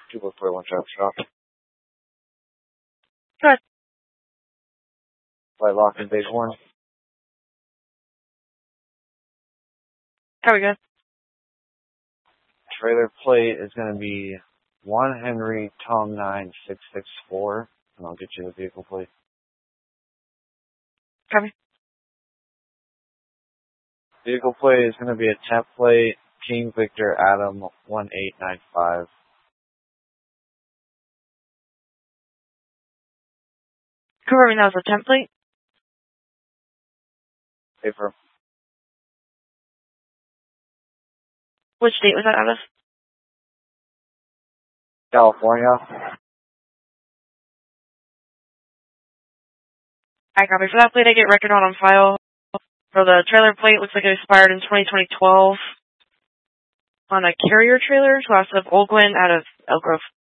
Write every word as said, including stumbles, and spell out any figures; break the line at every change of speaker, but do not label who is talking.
Two four four one traffic stop.
Good.
Flight lock in base one.
How we go?
Trailer plate is going to be one Henry Tom nine six six four, and I'll get you the vehicle plate.
Copy.
Vehicle plate is going to be a temp plate, King Victor Adam one eight nine five.
Confirming that was a template.
Paper.
Which state was that out of?
California.
I copy. For that plate, I get record on on file. For the trailer plate, looks like it expired in twenty twelve on a carrier trailer, class of Old Gwen out of Elk Grove.